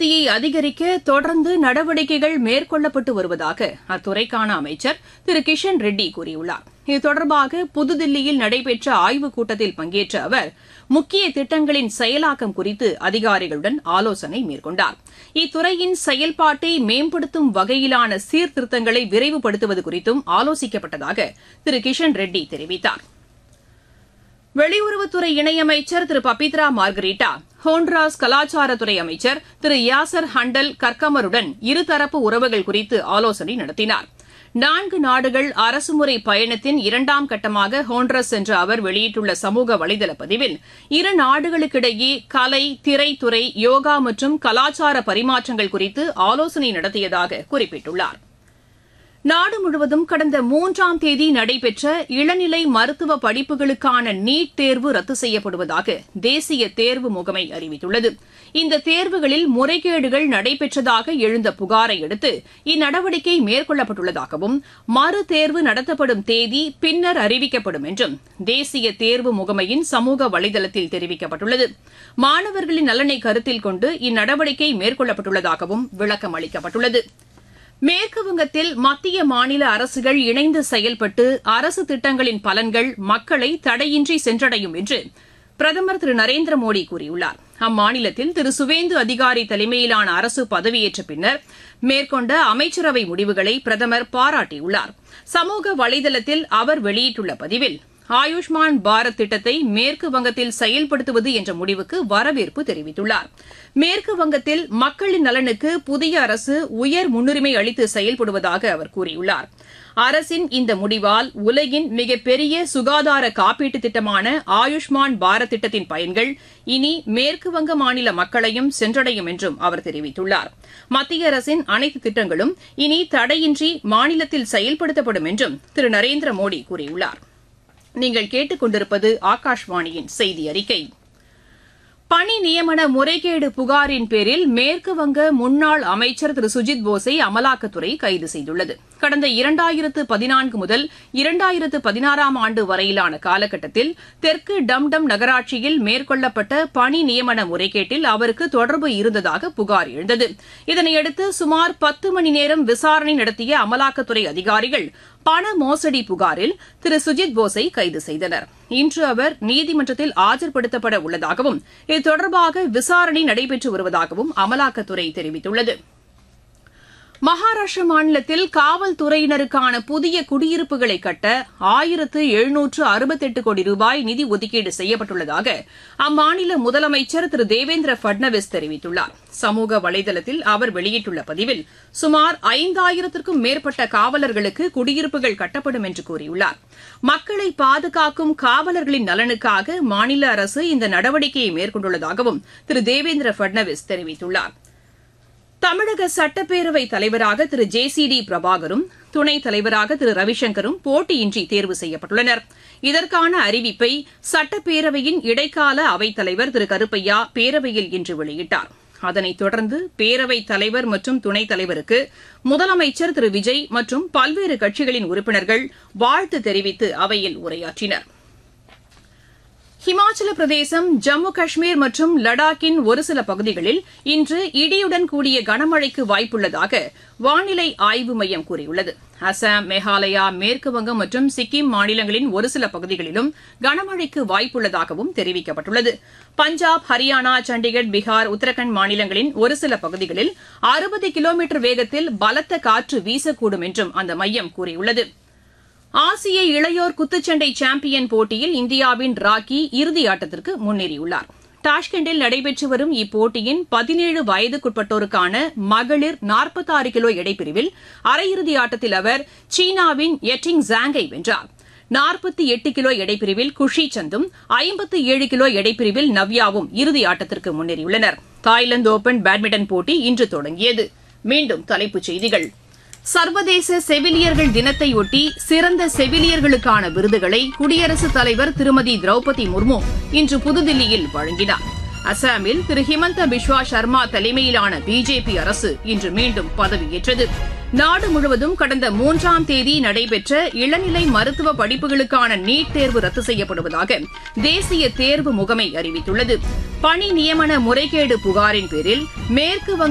உற்பத்தியை அதிகரிக்க தொடர்ந்து நடவடிக்கைகள் மேற்கொள்ளப்பட்டு வருவதாக அத்துறைக்கான அமைச்சர் திரு கிஷன் ரெட்டி கூறியுள்ளார். இது தொடர்பாக புதுதில்லியில் நடைபெற்ற ஆய்வுக் கூட்டத்தில் பங்கேற்ற அவர் முக்கிய திட்டங்களின் செயலாக்கம் குறித்து அதிகாரிகளுடன் ஆலோசனை மேற்கொண்டார். இத்துறையின் செயல்பாட்டை மேம்படுத்தும் வகையிலான சீர்திருத்தங்களை விரைவுபடுத்துவது குறித்தும் ஆலோசிக்கப்பட்டதாக திரு கிஷன் ரெட்டி தெரிவித்தார். வெளியுறவுத்துறை இணையமைச்சர் திரு பபித்ரா மார்கரீட்டா ஹோண்ட்ராஸ் கலாச்சாரத்துறை அமைச்சர் திரு யாசர் ஹண்டல் கர்கமருடன் இருதரப்பு உறவுகள் குறித்து ஆலோசனை நடத்தினார். 4 நாடுகள் அரசுமுறை பயணத்தின் 2ஆம் கட்டமாக ஹோண்ட்ரஸ் சென்ற அவர் வெளியிட்டுள்ள சமூக வலைதள பதிவில் இரு நாடுகளுக்கிடையே கலை, திரைத்துறை, யோகா மற்றும் கலாச்சார பரிமாற்றங்கள் குறித்து ஆலோசனை நடத்தியதாக குறிப்பிட்டுள்ளார். நாடு முழுவதும் கடந்த 3ஆம் தேதி நடைபெற்ற இளநிலை மருத்துவ படிப்புகளுக்கான நீட் தேர்வு ரத்து செய்யப்படுவதாக தேசிய தேர்வு முகமை அறிவித்துள்ளது. இந்த தேர்வுகளில் முறைகேடுகள் நடைபெற்றதாக எழுந்த புகாரை அடுத்து இந்நடவடிக்கை மேற்கொள்ளப்பட்டுள்ளதாகவும் மறு தேர்வு நடத்தப்படும் தேதி பின்னர் அறிவிக்கப்படும் என்றும் தேசிய தேர்வு முகமையின் சமூக வலைதளத்தில் தெரிவிக்கப்பட்டுள்ளது. மாணவர்களின் நலனை கருத்தில் கொண்டு இந்நடவடிக்கை மேற்கொள்ளப்பட்டுள்ளதாகவும் விளக்கம் அளிக்கப்பட்டுள்ளது. மேற்குவங்கத்தில் மத்திய மாநில அரசுகள் இணைந்து செயல்பட்டு அரசு திட்டங்களின் பலன்கள் மக்களை தடையின்றி சென்றடையும் என்று பிரதமர் திரு நரேந்திர மோடி கூறியுள்ளார். அம்மாநிலத்தில் திரு சுவேந்து அதிகாரி தலைமையிலான அரசு பதவியேற்ற பின்னர் மேற்கொண்ட அமைச்சரவை முடிவுகளை பிரதமர் பாராட்டியுள்ளார். சமூக வலைதளத்தில் அவர் வெளியிட்டுள்ள பதிவில் ஆயுஷ்மான் பாரத் திட்டத்தை மேற்கு வங்கத்தில் செயல்படுத்துவது என்ற முடிவுக்கு வரவேற்பு தெரிவித்துள்ளார். மேற்கு வங்கத்தில் மக்களின் நலனுக்கு புதிய அரசு உயர் முன்னுரிமை அளித்து செயல்படுவதாக அவர் கூறியுள்ளார். அரசின் இந்த முடிவால் உலகின் மிகப்பெரிய சுகாதார காப்பீட்டு திட்டமான ஆயுஷ்மான் பாரத் திட்டத்தின் பயன்கள் இனி மேற்குவங்க மாநில மக்களையும் சென்றடையும் என்றும் அவர் தெரிவித்துள்ளார். மத்திய அரசின் அனைத்து திட்டங்களும் இனி தடையின்றி மாநிலத்தில் செயல்படுத்தப்படும் என்றும் திரு நரேந்திர மோடி கூறியுள்ளார். நீங்கள் கேட்டுக் கொண்டிருப்பது ஆகாஷ்வாணியின் செய்தி அறிக்கை. பணி நியமன முறைகேடு புகாரின் பேரில் மேற்குவங்க முன்னாள் அமைச்சர் திரு சுஜித் போஸை அமலாக்கத்துறை கைது செய்துள்ளது. கடந்த 2014 முதல் 2016ஆம் ஆண்டு வரையிலான காலகட்டத்தில் தெற்கு டம்டம் நகராட்சியில் மேற்கொள்ளப்பட்ட பணி நியமன முறைகேட்டில் அவருக்கு தொடர்பு இருந்ததாக புகார் எழுந்தது. இதனையடுத்து சுமார் 10 மணி நேரம் விசாரணை நடத்திய அமலாக்கத்துறை அதிகாரிகள் பண மோசடி புகாரில் திரு சுஜித் போஸை கைது செய்தனர். இன்று அவர் நீதிமன்றத்தில் ஆஜர்படுத்தப்பட உள்ளதாகவும் இது தொடர்பாக விசாரணை நடைபெற்று வருவதாகவும் அமலாக்கத்துறை தெரிவித்துள்ளது. மகாராஷ்டிர மாநிலத்தில் காவல்துறையினருக்கான புதிய குடியிருப்புகளை கட்ட 1768 கோடி ரூபாய் நிதி ஒதுக்கீடு செய்யப்பட்டுள்ளதாக அம்மாநில முதலமைச்சர் திரு தேவேந்திர பட்னவிஸ் தெரிவித்துள்ளார். சமூக வலைதளத்தில் அவர் வெளியிட்டுள்ள பதிவில் சுமார் 5000க்கும் மேற்பட்ட காவலர்களுக்கு குடியிருப்புகள் கட்டப்படும் என்று கூறியுள்ளார். மக்களை பாதுகாக்கும் காவலர்களின் நலனுக்காக மாநில அரசு இந்த நடவடிக்கையை மேற்கொண்டுள்ளதாகவும் திரு தேவேந்திர பட்னவிஸ் தெரிவித்துள்ளார். தமிழக சட்டப்பேரவைத் தலைவராக திரு ஜே.சி.டி. பிரபாகரும் துணைத் தலைவராக திரு ரவிசங்கரும் போட்டியின்றி தேர்வு செய்யப்பட்டுள்ளனர். இதற்கான அறிவிப்பை சட்டப்பேரவையின் இடைக்கால அவைத்தலைவர் திரு கருப்பையா பேரவையில் இன்று வெளியிட்டார். அதனைத் தொடர்ந்து பேரவைத் தலைவர் மற்றும் துணைத் தலைவருக்கு முதலமைச்சர் திரு விஜய் மற்றும் பல்வேறு கட்சிகளின் உறுப்பினர்கள் வாழ்த்து தெரிவித்து அவையில் உரையாற்றினர். ஹிமாச்சல பிரதேசம், ஜம்மு காஷ்மீர் மற்றும் லடாக்கின் ஒருசில பகுதிகளில் இன்று இடியுடன் கூடிய கனமழைக்கு வாய்ப்புள்ளதாக வானிலை ஆய்வு மையம் கூறியுள்ளது. அசாம், மேகாலயா, மேற்குவங்கம் மற்றும் சிக்கிம் மாநிலங்களின் ஒருசில பகுதிகளிலும் கனமழைக்கு வாய்ப்புள்ளதாகவும் தெரிவிக்கப்பட்டுள்ளது. பஞ்சாப், ஹரியானா, சண்டிகர், பீகார், உத்தரகாண்ட் மாநிலங்களின் ஒருசில பகுதிகளில் 60 கிலோமீட்டர் வேகத்தில் பலத்த காற்று வீசக்கூடும் என்றும் அந்த மையம் கூறியுள்ளது. ஆசிய இளையோர் குத்துச்சண்டை சாம்பியன் போட்டியில் இந்தியாவின் ராக்கி இறுதியாட்டத்திற்கு முன்னேறியுள்ளார். டாஷ்கண்டில் நடைபெற்று வரும் இப்போட்டியின் 17 வயதுக்குட்பட்டோருக்கான மகளிர் 46 கிலோ எடைப்பிரிவில் அரையிறுதி ஆட்டத்தில் அவர் சீனாவின் எட்டிங் ஜாங்கை வென்றார். 48 கிலோ எடைப்பிரிவில் குஷி சந்தும் 57 கிலோ எடைப்பிரிவில் நவ்யாவும் இறுதியாட்டத்திற்கு முன்னேறியுள்ளனர். தாய்லாந்து ஓபன் பேட்மிண்டன் போட்டி இன்று தொடங்கியது. மீண்டும் தலைப்புச் செய்திகள். சர்வதேச செவிலியர்கள் தினத்தையொட்டி சிறந்த செவிலியர்களுக்கான விருதுகளை குடியரசுத் தலைவர் திருமதி திரௌபதி முர்மு இன்று புதுதில்லியில் வழங்கினார். அசாமில் திரு ஹிமந்த பிஸ்வா சர்மா தலைமையிலான பிஜேபி அரசு இன்று மீண்டும் பதவியேற்றது. நாடு முழுவதும் கடந்த 3ஆம் தேதி நடைபெற்ற இளநிலை மருத்துவ படிப்புகளுக்கான நீட் தேர்வு ரத்து செய்யப்படுவதாக தேசிய தேர்வு முகமை அறிவித்துள்ளது. பணி நியமன முறைகேடு புகாரின் பேரில் மேற்கு